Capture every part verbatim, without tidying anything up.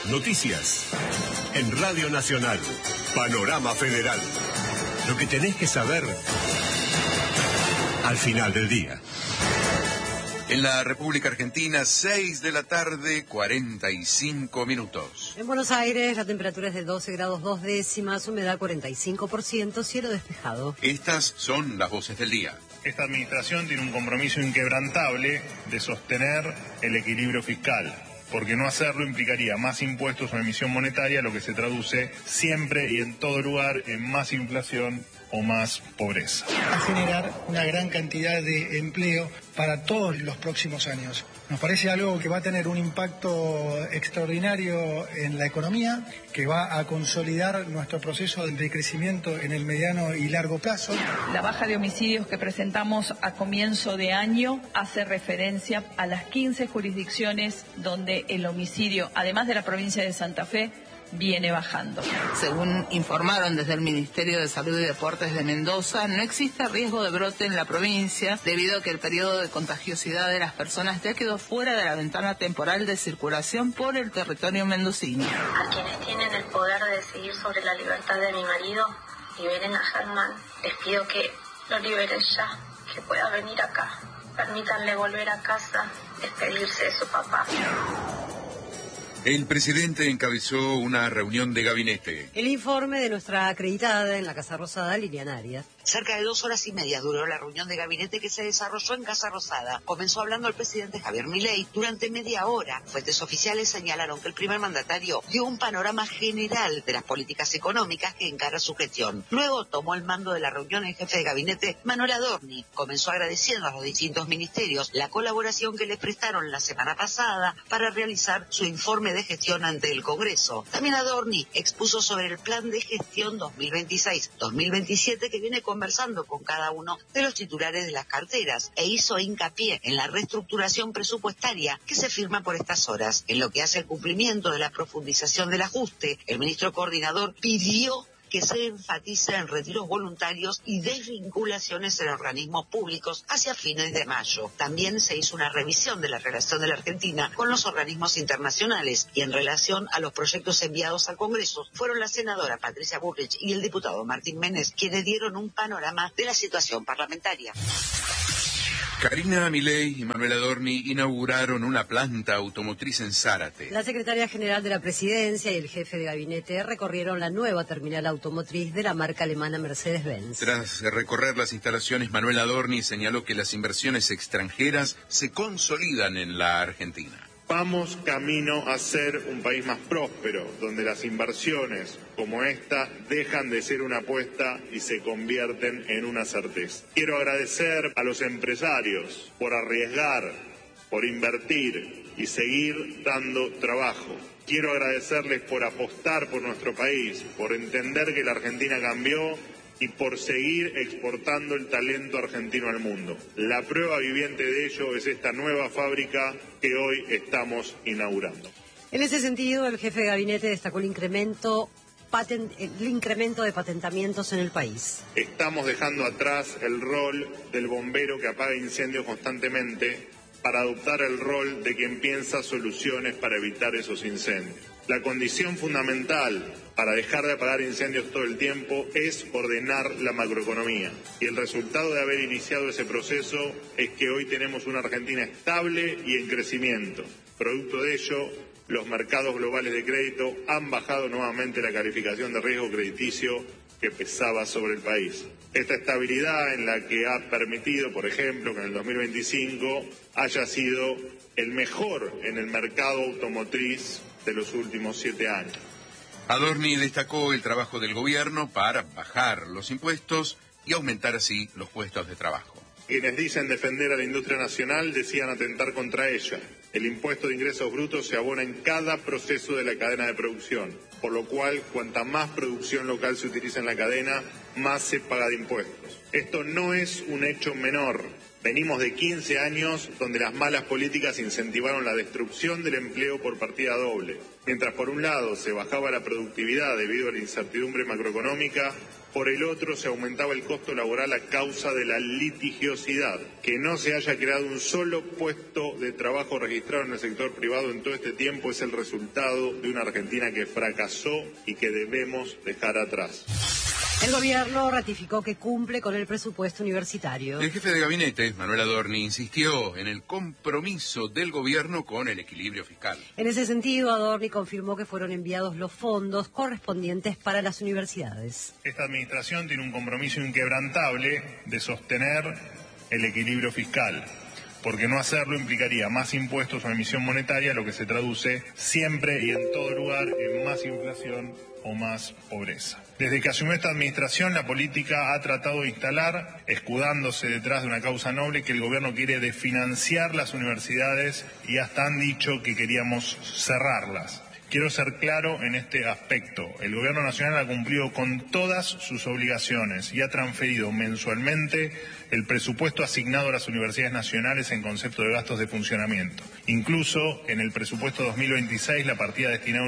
Noticias. En Radio Nacional. Panorama Federal. Lo que tenés que saber al final del día. En la República Argentina, seis de la tarde, cuarenta y cinco minutos. En Buenos Aires, la temperatura es de doce grados dos décimas, humedad cuarenta y cinco por ciento, cielo despejado. Estas son las voces del día. Esta administración tiene un compromiso inquebrantable de sostener el equilibrio fiscal, porque no hacerlo implicaría más impuestos o emisión monetaria, lo que se traduce siempre y en todo lugar en más inflación o más pobreza. A generar una gran cantidad de empleo para todos los próximos años. Nos parece algo que va a tener un impacto extraordinario en la economía, que va a consolidar nuestro proceso de crecimiento en el mediano y largo plazo. La baja de homicidios que presentamos a comienzo de año hace referencia a las quince jurisdicciones donde el homicidio, además de la provincia de Santa Fe, viene bajando. Según informaron desde el Ministerio de Salud y Deportes de Mendoza, no existe riesgo de brote en la provincia debido a que el periodo de contagiosidad de las personas ya quedó fuera de la ventana temporal de circulación por el territorio mendocino. A quienes tienen el poder de decidir sobre la libertad de mi marido, liberen a Germán. Les pido que lo liberen ya, que pueda venir acá. Permítanle volver a casa, despedirse de su papá. El presidente encabezó una reunión de gabinete. El informe de nuestra acreditada en la Casa Rosada, Liliana Arias. Cerca de dos horas y media duró la reunión de gabinete que se desarrolló en Casa Rosada. Comenzó hablando el presidente Javier Milei durante media hora. Fuentes oficiales señalaron que el primer mandatario dio un panorama general de las políticas económicas que encara su gestión. Luego tomó el mando de la reunión el jefe de gabinete, Manuel Adorni. Comenzó agradeciendo a los distintos ministerios la colaboración que le prestaron la semana pasada para realizar su informe de gestión ante el Congreso. También Adorni expuso sobre el plan de gestión dos mil veintiséis dos mil veintisiete que viene conversando con cada uno de los titulares de las carteras e hizo hincapié en la reestructuración presupuestaria que se firma por estas horas. En lo que hace al cumplimiento de la profundización del ajuste, el ministro coordinador pidió que se enfatiza en retiros voluntarios y desvinculaciones en organismos públicos hacia fines de mayo. También se hizo una revisión de la relación de la Argentina con los organismos internacionales y en relación a los proyectos enviados al Congreso fueron la senadora Patricia Bullrich y el diputado Martín Menes quienes dieron un panorama de la situación parlamentaria. Karina Milei y Manuel Adorni inauguraron una planta automotriz en Zárate. La secretaria general de la Presidencia y el jefe de gabinete recorrieron la nueva terminal automotriz de la marca alemana Mercedes-Benz. Tras recorrer las instalaciones, Manuel Adorni señaló que las inversiones extranjeras se consolidan en la Argentina. Vamos camino a ser un país más próspero, donde las inversiones como esta dejan de ser una apuesta y se convierten en una certeza. Quiero agradecer a los empresarios por arriesgar, por invertir y seguir dando trabajo. Quiero agradecerles por apostar por nuestro país, por entender que la Argentina cambió y por seguir exportando el talento argentino al mundo. La prueba viviente de ello es esta nueva fábrica que hoy estamos inaugurando. En ese sentido, el jefe de gabinete destacó el incremento, patent, el incremento de patentamientos en el país. Estamos dejando atrás el rol del bombero que apaga incendios constantemente para adoptar el rol de quien piensa soluciones para evitar esos incendios. La condición fundamental para dejar de apagar incendios todo el tiempo es ordenar la macroeconomía. Y el resultado de haber iniciado ese proceso es que hoy tenemos una Argentina estable y en crecimiento. Producto de ello, los mercados globales de crédito han bajado nuevamente la calificación de riesgo crediticio que pesaba sobre el país. Esta estabilidad en la que ha permitido, por ejemplo, que en el dos mil veinticinco haya sido el mejor en el mercado automotriz de los últimos siete años. Adorni destacó el trabajo del gobierno para bajar los impuestos y aumentar así los puestos de trabajo. Quienes dicen defender a la industria nacional decían atentar contra ella. El impuesto de ingresos brutos se abona en cada proceso de la cadena de producción, por lo cual cuanta más producción local se utiliza en la cadena, más se paga de impuestos. Esto no es un hecho menor. Venimos de quince años donde las malas políticas incentivaron la destrucción del empleo por partida doble. Mientras por un lado se bajaba la productividad debido a la incertidumbre macroeconómica, por el otro se aumentaba el costo laboral a causa de la litigiosidad. Que no se haya creado un solo puesto de trabajo registrado en el sector privado en todo este tiempo es el resultado de una Argentina que fracasó y que debemos dejar atrás. El gobierno ratificó que cumple con el presupuesto universitario. El jefe de gabinete, Manuel Adorni, insistió en el compromiso del gobierno con el equilibrio fiscal. En ese sentido, Adorni confirmó que fueron enviados los fondos correspondientes para las universidades. Esta administración tiene un compromiso inquebrantable de sostener el equilibrio fiscal, porque no hacerlo implicaría más impuestos o emisión monetaria, lo que se traduce siempre y en todo lugar en más inflación o más pobreza. Desde que asumió esta administración, la política ha tratado de instalar, escudándose detrás de una causa noble, que el gobierno quiere desfinanciar las universidades y hasta han dicho que queríamos cerrarlas. Quiero ser claro en este aspecto. El Gobierno Nacional ha cumplido con todas sus obligaciones y ha transferido mensualmente el presupuesto asignado a las universidades nacionales en concepto de gastos de funcionamiento. Incluso en el presupuesto dos mil veintiséis la partida destinada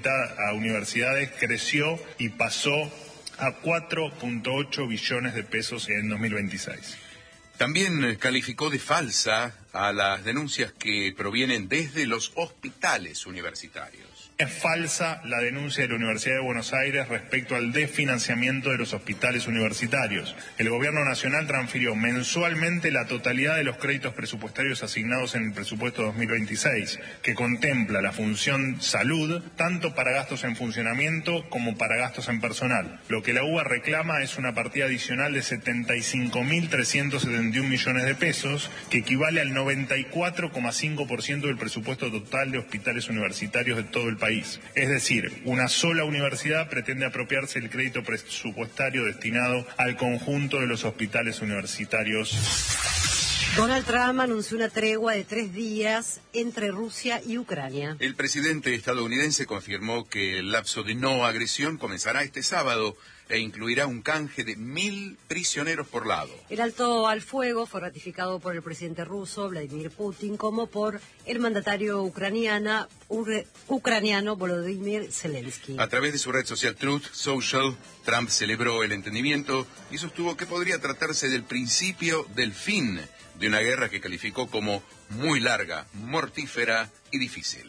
a universidades creció y pasó a cuatro punto ocho billones de pesos en dos mil veintiséis. También calificó de falsa a las denuncias que provienen desde los hospitales universitarios. Es falsa la denuncia de la Universidad de Buenos Aires respecto al desfinanciamiento de los hospitales universitarios. El Gobierno Nacional transfirió mensualmente la totalidad de los créditos presupuestarios asignados en el presupuesto dos mil veintiséis, que contempla la función salud, tanto para gastos en funcionamiento como para gastos en personal. Lo que la U B A reclama es una partida adicional de setenta y cinco mil trescientos setenta y un millones de pesos, que equivale al noventa y cuatro coma cinco por ciento del presupuesto total de hospitales universitarios de todo el país. País. Es decir, una sola universidad pretende apropiarse el crédito presupuestario destinado al conjunto de los hospitales universitarios. Donald Trump anunció una tregua de tres días entre Rusia y Ucrania. El presidente estadounidense confirmó que el lapso de no agresión comenzará este sábado e incluirá un canje de mil prisioneros por lado. El alto al fuego fue ratificado por el presidente ruso Vladimir Putin como por el mandatario ucraniana, ucraniano Volodymyr Zelensky. A través de su red social Truth Social, Trump celebró el entendimiento y sostuvo que podría tratarse del principio del fin de una guerra que calificó como muy larga, mortífera y difícil.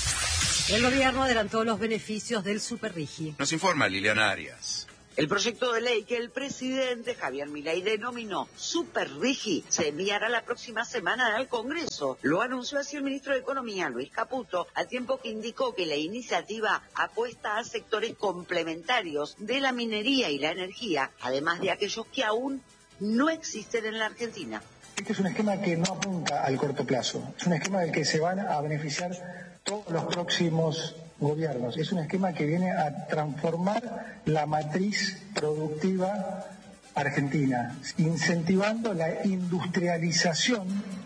El gobierno adelantó los beneficios del Superrigi. Nos informa Liliana Arias. El proyecto de ley que el presidente Javier Milei denominó Superrigi se enviará la próxima semana al Congreso. Lo anunció así el ministro de Economía, Luis Caputo, al tiempo que indicó que la iniciativa apuesta a sectores complementarios de la minería y la energía, además de aquellos que aún no existen en la Argentina. Este es un esquema que no apunta al corto plazo, es un esquema del que se van a beneficiar todos los próximos gobiernos. Es un esquema que viene a transformar la matriz productiva argentina, incentivando la industrialización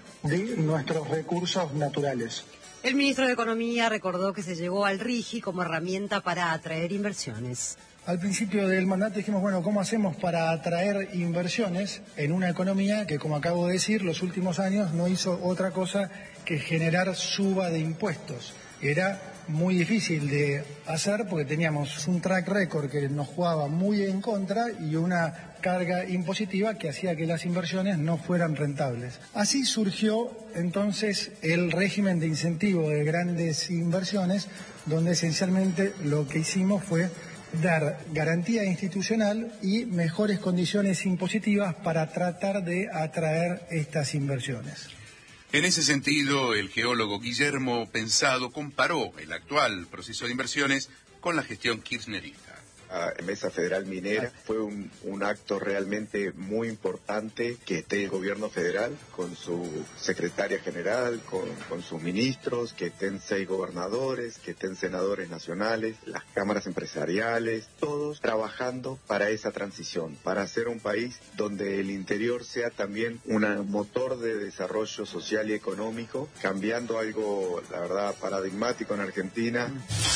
de nuestros recursos naturales. El ministro de Economía recordó que se llegó al RIGI como herramienta para atraer inversiones. Al principio del mandato dijimos, bueno, ¿cómo hacemos para atraer inversiones en una economía que, como acabo de decir, los últimos años no hizo otra cosa que generar suba de impuestos? Era muy difícil de hacer porque teníamos un track record que nos jugaba muy en contra y una carga impositiva que hacía que las inversiones no fueran rentables. Así surgió entonces el régimen de incentivo de grandes inversiones, donde esencialmente lo que hicimos fue dar garantía institucional y mejores condiciones impositivas para tratar de atraer estas inversiones. En ese sentido, el geólogo Guillermo Pensado comparó el actual proceso de inversiones con la gestión kirchnerista. A Mesa Federal Minera fue un, un acto realmente muy importante que esté el gobierno federal con su secretaria general, con, con sus ministros, que estén seis gobernadores, que estén senadores nacionales, las cámaras empresariales, todos trabajando para esa transición, para hacer un país donde el interior sea también un motor de desarrollo social y económico, cambiando algo, la verdad, paradigmático en Argentina.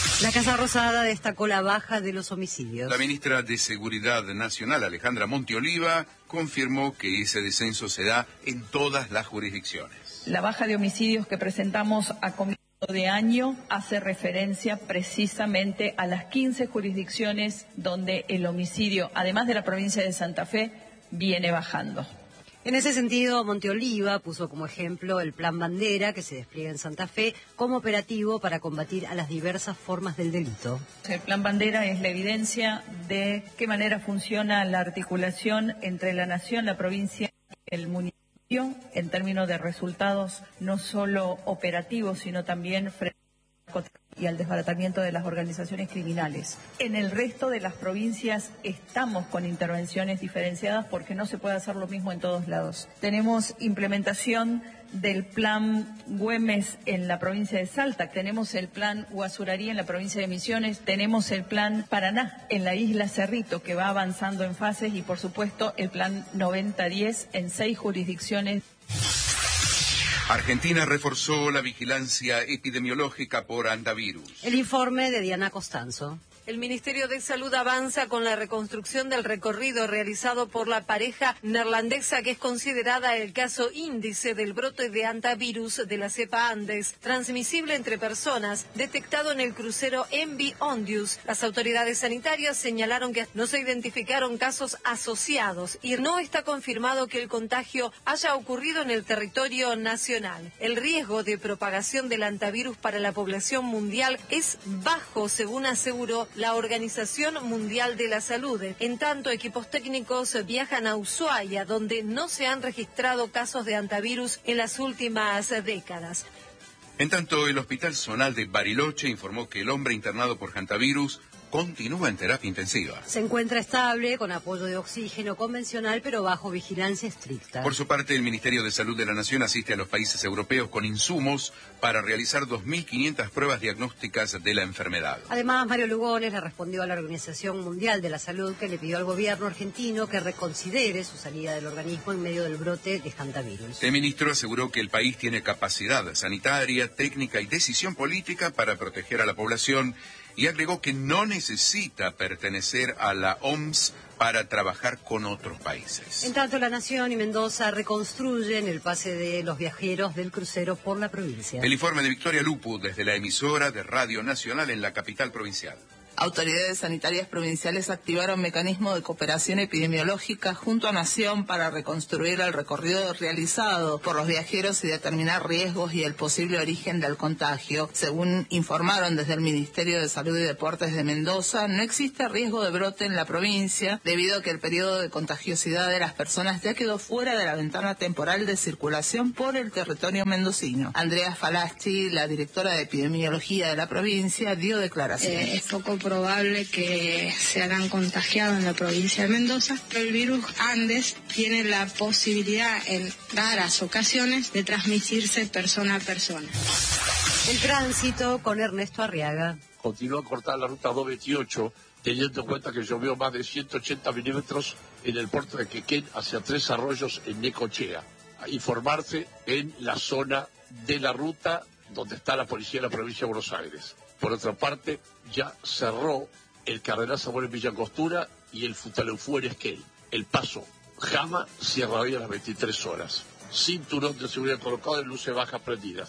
La Casa Rosada destacó la baja de los homicidios. La ministra de Seguridad Nacional, Alejandra Monteoliva, confirmó que ese descenso se da en todas las jurisdicciones. La baja de homicidios que presentamos a comienzo de año hace referencia precisamente a las quince jurisdicciones donde el homicidio, además de la provincia de Santa Fe, viene bajando. En ese sentido, Monteoliva puso como ejemplo el Plan Bandera, que se despliega en Santa Fe, como operativo para combatir a las diversas formas del delito. El Plan Bandera es la evidencia de qué manera funciona la articulación entre la nación, la provincia y el municipio, en términos de resultados no solo operativos, sino también frente y al desbaratamiento de las organizaciones criminales. En el resto de las provincias estamos con intervenciones diferenciadas porque no se puede hacer lo mismo en todos lados. Tenemos implementación del plan Güemes en la provincia de Salta, tenemos el plan Guasurarí en la provincia de Misiones, tenemos el plan Paraná en la isla Cerrito, que va avanzando en fases, y por supuesto el plan noventa diez en seis jurisdicciones. Argentina reforzó la vigilancia epidemiológica por hantavirus. El informe de Diana Costanzo. El Ministerio de Salud avanza con la reconstrucción del recorrido realizado por la pareja neerlandesa, que es considerada el caso índice del brote de hantavirus de la cepa Andes, transmisible entre personas, detectado en el crucero M V Ondius. Las autoridades sanitarias señalaron que no se identificaron casos asociados y no está confirmado que el contagio haya ocurrido en el territorio nacional. El riesgo de propagación del hantavirus para la población mundial es bajo, según aseguró la Organización Mundial de la Salud. En tanto, equipos técnicos viajan a Ushuaia, donde no se han registrado casos de hantavirus en las últimas décadas. En tanto, el Hospital Zonal de Bariloche informó que el hombre internado por hantavirus continúa en terapia intensiva. Se encuentra estable, con apoyo de oxígeno convencional, pero bajo vigilancia estricta. Por su parte, el Ministerio de Salud de la Nación asiste a los países europeos con insumos para realizar dos mil quinientas pruebas diagnósticas de la enfermedad. Además, Mario Lugones le respondió a la Organización Mundial de la Salud, que le pidió al gobierno argentino que reconsidere su salida del organismo en medio del brote de hantavirus. El ministro aseguró que el país tiene capacidad sanitaria, técnica y decisión política para proteger a la población, y agregó que no necesita pertenecer a la O M S para trabajar con otros países. En tanto, La Nación y Mendoza reconstruyen el pase de los viajeros del crucero por la provincia. El informe de Victoria Lupu desde la emisora de Radio Nacional en la capital provincial. Autoridades sanitarias provinciales activaron mecanismos de cooperación epidemiológica junto a Nación para reconstruir el recorrido realizado por los viajeros y determinar riesgos y el posible origen del contagio. Según informaron desde el Ministerio de Salud y Deportes de Mendoza, no existe riesgo de brote en la provincia debido a que el periodo de contagiosidad de las personas ya quedó fuera de la ventana temporal de circulación por el territorio mendocino. Andrea Falasti, la directora de epidemiología de la provincia, dio declaraciones. Eh, es poco probable que se hayan contagiado en la provincia de Mendoza. El virus Andes tiene la posibilidad en raras ocasiones de transmitirse persona a persona. El tránsito con Ernesto Arriaga. Continúa cortada la ruta doscientos veintiocho, teniendo en cuenta que llovió más de ciento ochenta milímetros en el puerto de Quequén hacia Tres Arroyos en Necochea. A informarse en la zona de la ruta donde está la policía de la provincia de Buenos Aires. Por otra parte, ya cerró el Cardenal Samuel en Villa Angostura y el Futaleufú en Esquel. El paso Jama cierra hoy a las veintitrés horas. Cinturón de seguridad colocado en luces bajas prendidas.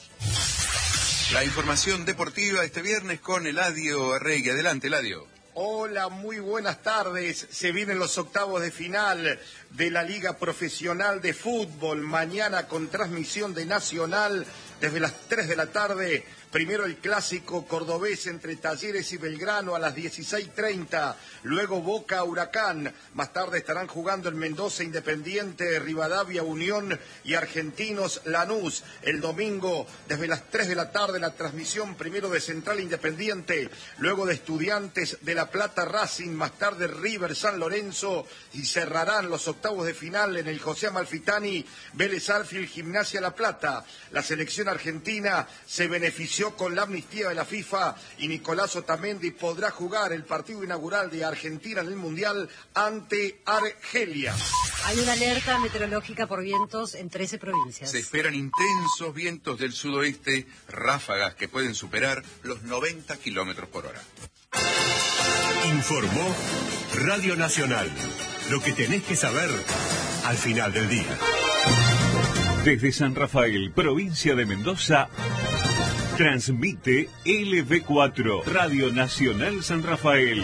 La información deportiva este viernes con Eladio Arregui. Adelante, Eladio. Hola, muy buenas tardes. Se vienen los octavos de final de la Liga Profesional de Fútbol. Mañana con transmisión de Nacional desde las tres de la tarde. Primero el clásico cordobés entre Talleres y Belgrano a las dieciséis treinta. Luego Boca Huracán. Más tarde estarán jugando el Mendoza Independiente, Rivadavia Unión y Argentinos Lanús. El domingo desde las tres de la tarde la transmisión primero de Central Independiente, luego de Estudiantes de La Plata Racing, más tarde River San Lorenzo, y cerrarán los octavos de final en el José Amalfitani, Vélez Arfield, Gimnasia La Plata. La selección argentina se benefició con la amnistía de la FIFA y Nicolás Otamendi podrá jugar el partido inaugural de Argentina en el Mundial ante Argelia. Hay una alerta meteorológica por vientos en trece provincias. Se esperan intensos vientos del sudoeste, ráfagas que pueden superar los noventa kilómetros por hora. Informó Radio Nacional. Lo que tenés que saber al final del día. Desde San Rafael, provincia de Mendoza, transmite L B cuatro, Radio Nacional San Rafael.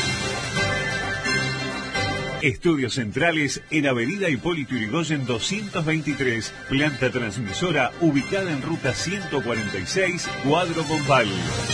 Estudios centrales en Avenida Hipólito Yrigoyen doscientos veintitrés, planta transmisora ubicada en ruta ciento cuarenta y seis, Cuadro Bombal.